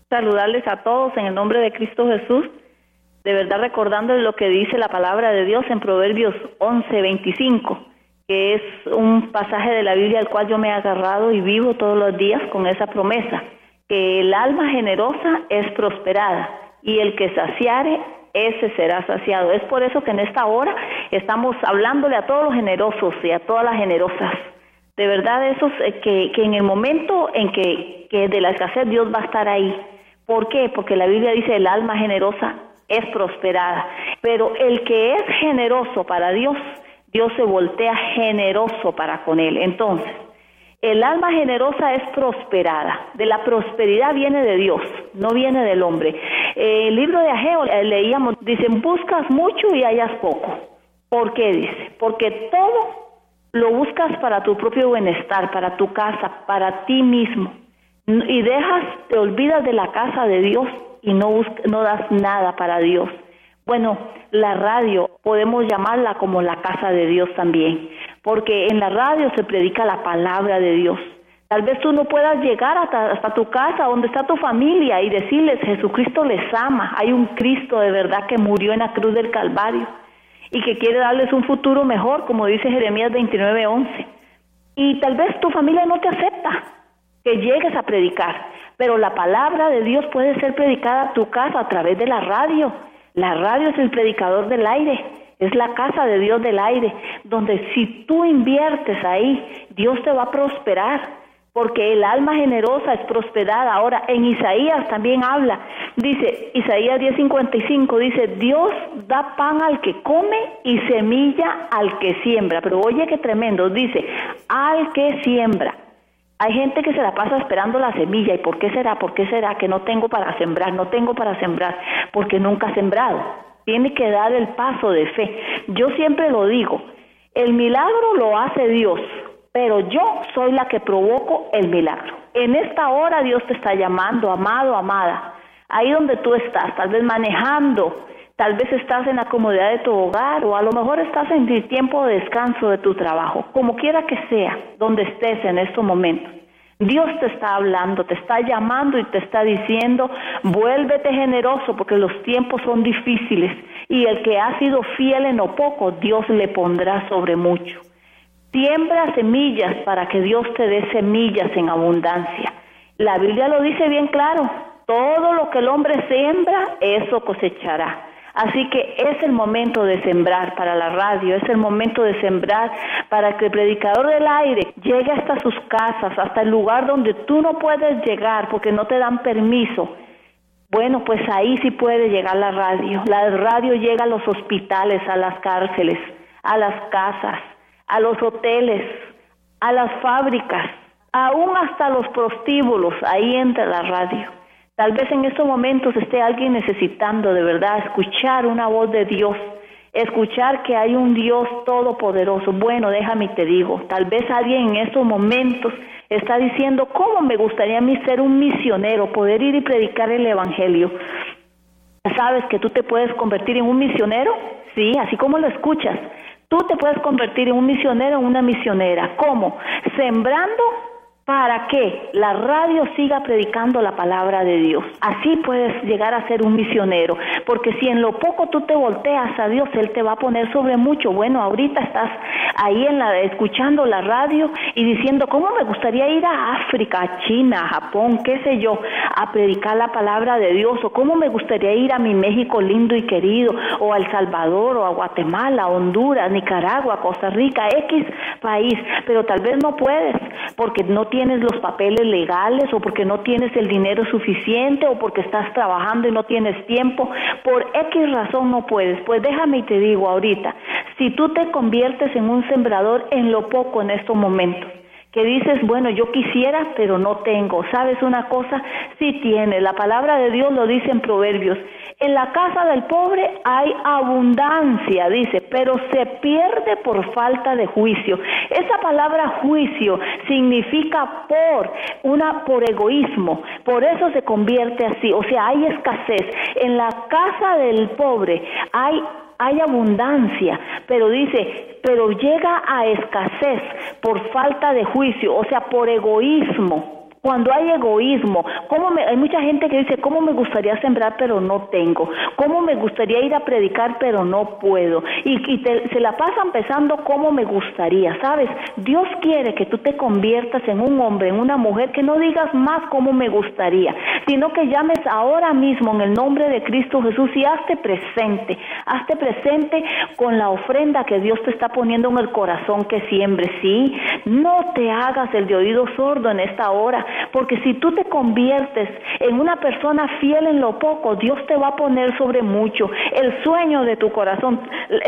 Saludarles a todos en el nombre de Cristo Jesús. De verdad recordándoles lo que dice la palabra de Dios en Proverbios 11:25, que es un pasaje de la Biblia al cual yo me he agarrado y vivo todos los días con esa promesa, que el alma generosa es prosperada y el que saciare, ese será saciado. Es por eso que en esta hora estamos hablándole a todos los generosos y a todas las generosas. De verdad, esos que en el momento en que de la escasez Dios va a estar ahí. ¿Por qué? Porque la Biblia dice el alma generosa es prosperada. Pero el que es generoso para Dios, Dios se voltea generoso para con él. Entonces, el alma generosa es prosperada. De la prosperidad viene de Dios, no viene del hombre. El libro de Ageo leíamos, dicen, buscas mucho y hallas poco. ¿Por qué? Dice, porque todo lo buscas para tu propio bienestar, para tu casa, para ti mismo. Y te olvidas de la casa de Dios y no das nada para Dios. Bueno, la radio podemos llamarla como la casa de Dios también, porque en la radio se predica la palabra de Dios. Tal vez tú no puedas llegar hasta tu casa, donde está tu familia, y decirles, Jesucristo les ama. Hay un Cristo de verdad que murió en la cruz del Calvario y que quiere darles un futuro mejor, como dice Jeremías 29:11. Y tal vez tu familia no te acepta que llegues a predicar, pero la palabra de Dios puede ser predicada a tu casa a través de la radio. La radio es el predicador del aire, es la casa de Dios del aire, donde si tú inviertes ahí, Dios te va a prosperar, porque el alma generosa es prosperada. Ahora, en Isaías también habla, dice, Isaías 10:55, dice, Dios da pan al que come y semilla al que siembra. Pero oye qué tremendo, dice, al que siembra. Hay gente que se la pasa esperando la semilla. ¿Y por qué será? ¿Por qué será que no tengo para sembrar? No tengo para sembrar, porque nunca ha sembrado. Tiene que dar el paso de fe. Yo siempre lo digo, el milagro lo hace Dios, pero yo soy la que provoco el milagro. En esta hora Dios te está llamando, amado, amada, ahí donde tú estás, tal vez manejando, tal vez estás en la comodidad de tu hogar, o a lo mejor estás en el tiempo de descanso de tu trabajo, como quiera que sea, donde estés en estos momentos. Dios te está hablando, te está llamando y te está diciendo, vuélvete generoso porque los tiempos son difíciles y el que ha sido fiel en lo poco, Dios le pondrá sobre mucho. Siembra semillas para que Dios te dé semillas en abundancia. La Biblia lo dice bien claro, todo lo que el hombre siembra, eso cosechará. Así que es el momento de sembrar para la radio, es el momento de sembrar para que el predicador del aire llegue hasta sus casas, hasta el lugar donde tú no puedes llegar porque no te dan permiso. Bueno, pues ahí sí puede llegar la radio. La radio llega a los hospitales, a las cárceles, a las casas, a los hoteles, a las fábricas, aún hasta los prostíbulos, ahí entra la radio. Tal vez en estos momentos esté alguien necesitando de verdad escuchar una voz de Dios, escuchar que hay un Dios todopoderoso. Bueno, déjame y te digo, tal vez alguien en estos momentos está diciendo, ¿cómo me gustaría a mí ser un misionero, poder ir y predicar el evangelio? ¿Sabes que tú te puedes convertir en un misionero? Sí, así como lo escuchas. Tú te puedes convertir en un misionero o una misionera. ¿Cómo? Sembrando para que la radio siga predicando la palabra de Dios. Así puedes llegar a ser un misionero, porque si en lo poco tú te volteas a Dios, Él te va a poner sobre mucho. Bueno, ahorita estás ahí escuchando la radio y diciendo, ¿cómo me gustaría ir a África, a China, a Japón, qué sé yo, a predicar la palabra de Dios? O ¿cómo me gustaría ir a mi México lindo y querido, o a El Salvador, o a Guatemala, a Honduras, Nicaragua, Costa Rica, X país? Pero tal vez no puedes, porque no tienes los papeles legales, o porque no tienes el dinero suficiente, o porque estás trabajando y no tienes tiempo. Por X razón no puedes. Pues déjame y te digo ahorita, si tú te conviertes en un sembrador en lo poco en estos momentos, que dices, bueno, yo quisiera, pero no tengo. ¿Sabes una cosa? Sí tienes. La palabra de Dios lo dice en Proverbios. En la casa del pobre hay abundancia, dice, pero se pierde por falta de juicio. Esa palabra juicio significa por egoísmo. Por eso se convierte así. O sea, hay escasez. En la casa del pobre hay abundancia, pero dice, pero llega a escasez por falta de juicio, o sea, por egoísmo. Cuando hay egoísmo, hay mucha gente que dice, ¿cómo me gustaría sembrar pero no tengo? ¿Cómo me gustaría ir a predicar pero no puedo? Se la pasan pensando cómo me gustaría, ¿sabes? Dios quiere que tú te conviertas en un hombre, en una mujer, que no digas más cómo me gustaría, sino que llames ahora mismo en el nombre de Cristo Jesús y hazte presente con la ofrenda que Dios te está poniendo en el corazón que siembres, ¿sí? No te hagas el de oído sordo en esta hora, porque si tú te conviertes en una persona fiel en lo poco, Dios te va a poner sobre mucho. El sueño de tu corazón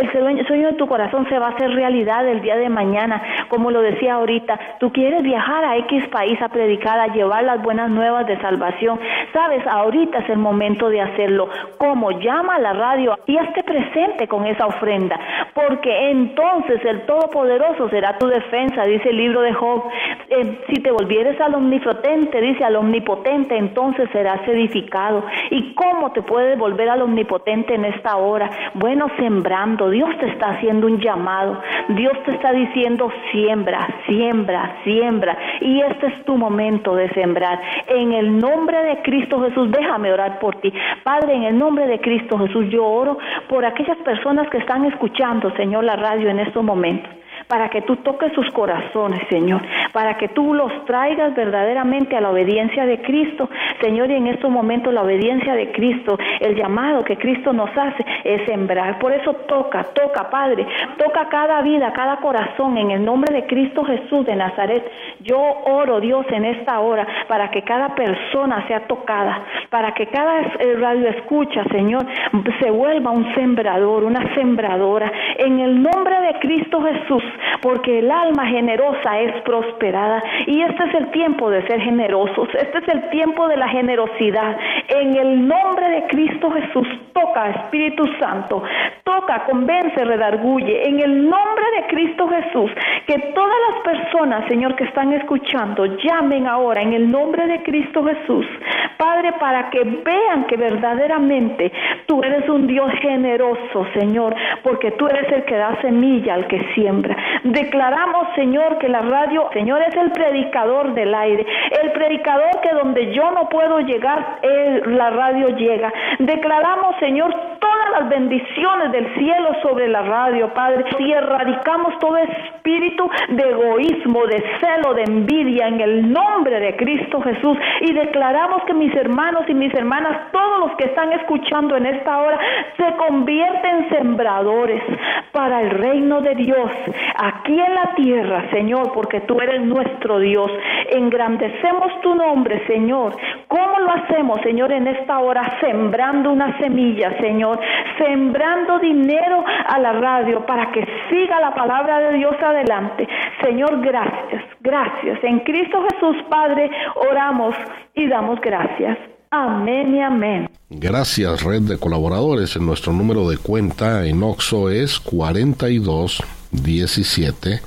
se va a hacer realidad el día de mañana. Como lo decía ahorita, tú quieres viajar a X país a predicar, a llevar las buenas nuevas de salvación. Sabes, ahorita es el momento de hacerlo. ¿Cómo? Llama a la radio y hazte presente con esa ofrenda, porque entonces el Todopoderoso será tu defensa, dice el libro de Job. Si te volvieres al omnipotente, dice al omnipotente, entonces serás edificado. ¿Y cómo te puedes volver al omnipotente en esta hora? Bueno, sembrando. Dios te está haciendo un llamado. Dios te está diciendo, siembra, siembra, siembra. Y este es tu momento de sembrar. En el nombre de Cristo Jesús, déjame orar por ti. Padre, en el nombre de Cristo Jesús, yo oro por aquellas personas que están escuchando, Señor, la radio en estos momentos, para que tú toques sus corazones, Señor, para que tú los traigas verdaderamente a la obediencia de Cristo, Señor, y en estos momentos la obediencia de Cristo, el llamado que Cristo nos hace es sembrar. Por eso toca, Padre, toca cada vida, cada corazón, en el nombre de Cristo Jesús de Nazaret. Yo oro, Dios, en esta hora, para que cada persona sea tocada, para que cada radio escucha, Señor, se vuelva un sembrador, una sembradora, en el nombre de Cristo Jesús, porque el alma generosa es prosperada, y este es el tiempo de ser generosos, este es el tiempo de la generosidad. En el nombre de Cristo Jesús, toca, Espíritu Santo, toca, convence, redarguye, en el nombre de Cristo Jesús, que todas las personas, Señor, que están escuchando, llamen ahora en el nombre de Cristo Jesús, Padre, para que vean que verdaderamente tú eres un Dios generoso, Señor, porque tú eres el que da semilla al que siembra. Declaramos, Señor, que la radio, Señor, es el predicador del aire, el predicador que donde yo no puedo llegar, la radio llega. Declaramos, Señor, todas las bendiciones del cielo sobre la radio, Padre, y erradicamos todo espíritu de egoísmo, de celo, de envidia, en el nombre de Cristo Jesús, y declaramos que mis hermanos y mis hermanas, todos los que están escuchando en esta hora, se convierten en sembradores para el reino de Dios aquí en la tierra, Señor, porque tú eres nuestro Dios. Engrandecemos tu nombre, Señor. ¿Cómo lo hacemos, Señor, en esta hora? Sembrando una semilla, Señor, sembrando dinero a la radio para que siga la palabra de Dios adelante. Señor, gracias, gracias. En Cristo Jesús, Padre, oramos y damos gracias. Amén y amén. Gracias, red de colaboradores. En nuestro número de cuenta en OXXO es 42 17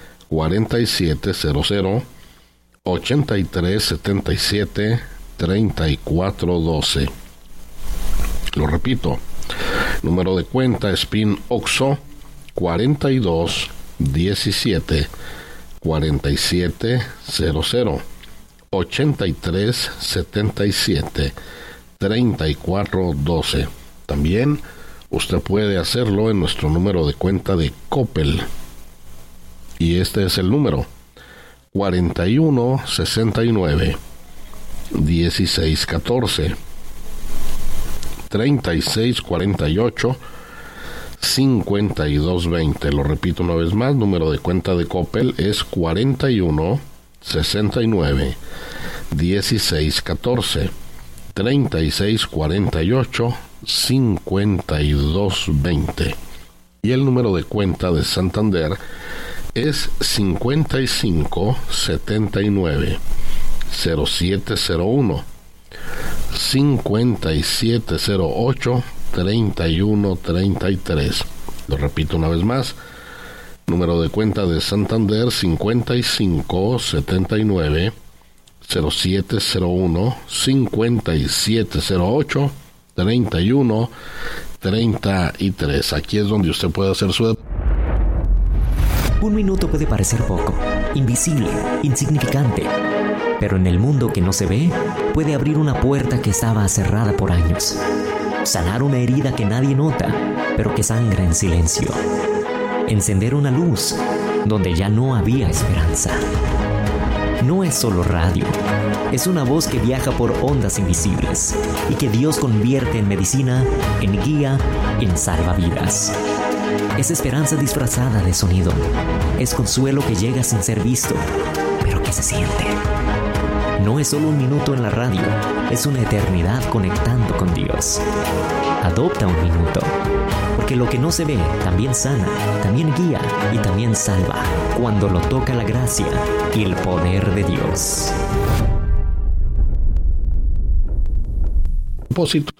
4700 83 77 34 12. Lo repito, número de cuenta es PIN OXXO 42 17 4700 83 77 34 12. También usted puede hacerlo en nuestro número de cuenta de Coppel, y este es el número 41 69 16 14 36 48 52 20. Lo repito una vez más, número de cuenta de Coppel es 41 69 16 14 36 48 52 20. Y el número de cuenta de Santander es 55 79 0701 5708 31 33. Lo repito una vez más, número de cuenta de Santander 55 79 0701 5708 31 33. Aquí es donde usted puede hacer su... Un minuto puede parecer poco, invisible, insignificante, Pero en el mundo que no se ve, puede abrir una puerta que estaba cerrada por años. Sanar una herida que nadie nota, pero que sangra en silencio. Encender una luz donde ya no había esperanza. No es solo radio, es una voz que viaja por ondas invisibles y que Dios convierte en medicina, en guía, en salvavidas. Es esperanza disfrazada de sonido, es consuelo que llega sin ser visto, pero que se siente. No es solo un minuto en la radio, es una eternidad conectando con Dios. Adopta un minuto, porque lo que no se ve también sana, también guía y también salva, cuando lo toca la gracia y el poder de Dios. Propósito